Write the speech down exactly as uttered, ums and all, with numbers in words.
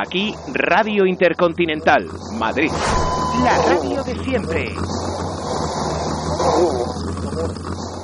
Aquí Radio Intercontinental, Madrid. La radio de siempre.